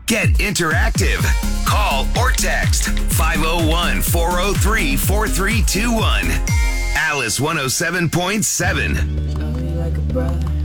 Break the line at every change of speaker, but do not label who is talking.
Get interactive. Call or text 501-403-4321. Alice 107.7.
Love me like a brother.